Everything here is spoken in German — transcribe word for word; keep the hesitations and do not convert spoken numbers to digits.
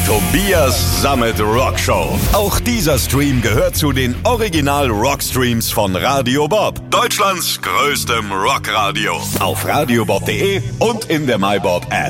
Tobias Sammet Rockshow. Auch dieser Stream gehört zu den Original Rockstreams von Radio Bob, Deutschlands größtem Rockradio. Auf radiobob punkt de und in der MyBob App.